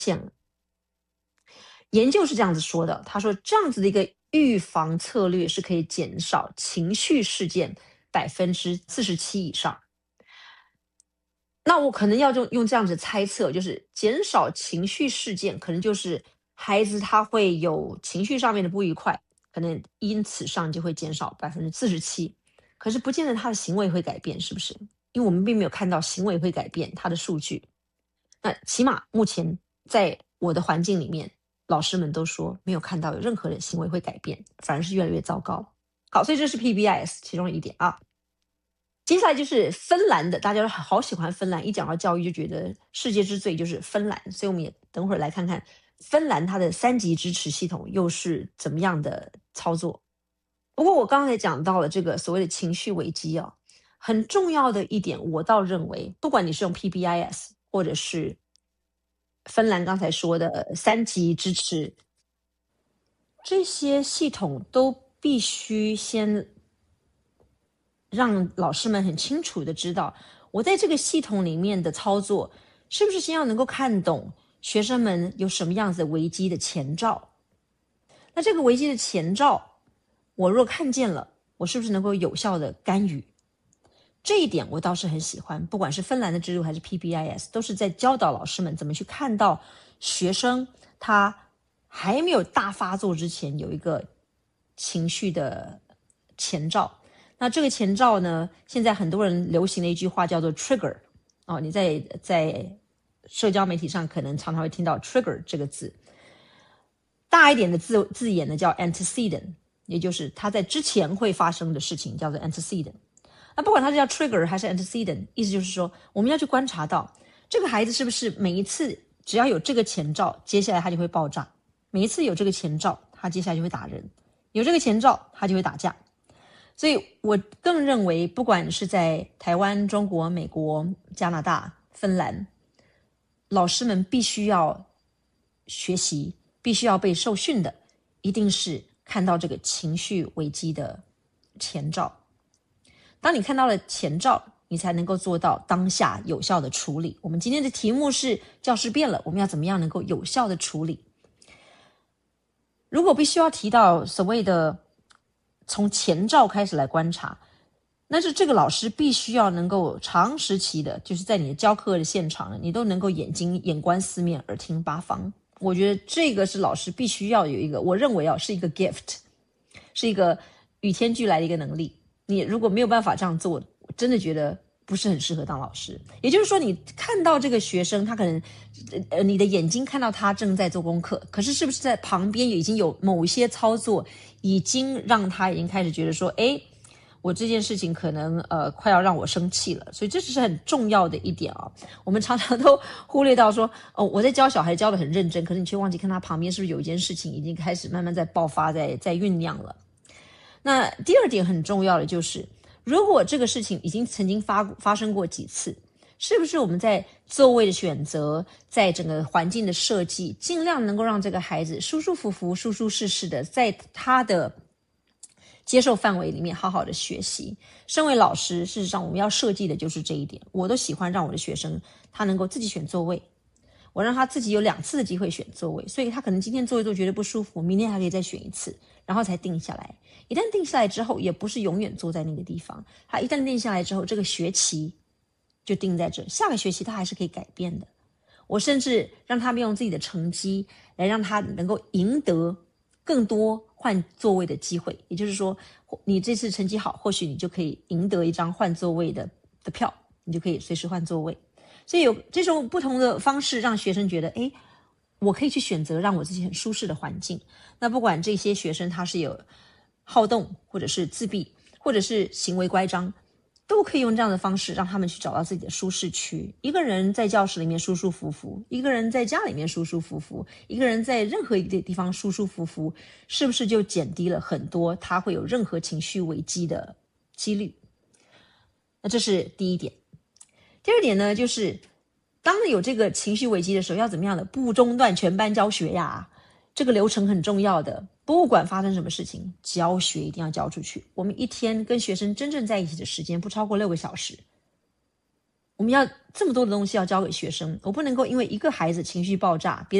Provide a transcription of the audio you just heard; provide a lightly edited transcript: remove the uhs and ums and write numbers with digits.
现了。研究是这样子说的，他说这样子的一个预防策略是可以减少情绪事件47%以上。那我可能要用这样子猜测，就是减少情绪事件，可能就是孩子他会有情绪上面的不愉快，可能因此上就会减少47%。可是不见得他的行为会改变，是不是？因为我们并没有看到行为会改变他的数据。那起码目前在我的环境里面，老师们都说没有看到有任何的行为会改变，反而是越来越糟糕。好，所以这是 PBIS 其中一点啊。接下来就是芬兰的，大家都好喜欢芬兰，一讲到教育就觉得世界之最就是芬兰，所以我们也等会儿来看看芬兰它的3级支持系统又是怎么样的操作。不过我刚才讲到了这个所谓的情绪危机啊，很重要的一点，我倒认为，不管你是用 PBIS 或者是芬兰刚才说的3级支持，这些系统都必须先让老师们很清楚的知道，我在这个系统里面的操作，是不是先要能够看懂学生们有什么样子的危机的前兆？那这个危机的前兆，我若看见了，我是不是能够有效的干预？这一点我倒是很喜欢，不管是芬兰的制度还是 PBIS， 都是在教导老师们怎么去看到学生他还没有大发作之前有一个情绪的前兆。那这个前兆呢，现在很多人流行的一句话叫做 trigger 哦，你在社交媒体上可能常常会听到 trigger 这个字。大一点的字眼呢叫 antecedent， 也就是它在之前会发生的事情叫做 antecedent。那不管它是叫 trigger 还是 antecedent， 意思就是说我们要去观察到这个孩子是不是每一次只要有这个前兆，接下来他就会爆炸，每一次有这个前兆，他接下来就会打人，有这个前兆他就会打架。所以我更认为，不管是在台湾、中国、美国、加拿大、芬兰，老师们必须要学习，必须要被受训的，一定是看到这个情绪危机的前兆。当你看到了前兆，你才能够做到当下有效的处理。我们今天的题目是教室变了，我们要怎么样能够有效的处理？如果必须要提到所谓的从前兆开始来观察，那是这个老师必须要能够长时期的，就是在你的教课的现场，你都能够眼观四面，耳听八方。我觉得这个是老师必须要有一个，我认为是一个 gift， 是一个与天俱来的一个能力。你如果没有办法这样做，我真的觉得不是很适合当老师。也就是说，你看到这个学生，他可能你的眼睛看到他正在做功课，可是是不是在旁边已经有某些操作已经让他已经开始觉得说，诶，我这件事情可能快要让我生气了。所以这是很重要的一点啊。我们常常都忽略到说，我在教小孩教得很认真，可是你却忘记看他旁边是不是有一件事情已经开始慢慢在爆发，在酝酿了。那第二点很重要的就是，如果这个事情已经曾经发生过几次，是不是我们在座位的选择，在整个环境的设计，尽量能够让这个孩子舒舒服服、舒舒适适的，在他的接受范围里面好好的学习。身为老师，事实上我们要设计的就是这一点。我都喜欢让我的学生他能够自己选座位，我让他自己有2次的机会选座位，所以他可能今天坐一坐觉得不舒服，明天还可以再选1次，然后才定下来。一旦定下来之后，也不是永远坐在那个地方，他一旦定下来之后，这个学期就定在这，下个学期他还是可以改变的。我甚至让他们用自己的成绩来让他能够赢得更多换座位的机会，也就是说，你这次成绩好，或许你就可以赢得一张换座位的票，你就可以随时换座位。所以有这种不同的方式，让学生觉得，诶，我可以去选择让我自己很舒适的环境。那不管这些学生他是有好动，或者是自闭，或者是行为乖张，都可以用这样的方式让他们去找到自己的舒适区。一个人在教室里面舒舒服服，一个人在家里面舒舒服服，一个人在任何一个地方舒舒服服，是不是就减低了很多他会有任何情绪危机的几率？那这是第一点。第二点呢，就是当有这个情绪危机的时候，要怎么样的不中断全班教学呀？这个流程很重要的，不管发生什么事情，教学一定要教出去。我们一天跟学生真正在一起的时间不超过6个小时， 我们要这么多的东西要教给学生，我不能够因为一个孩子情绪爆炸，别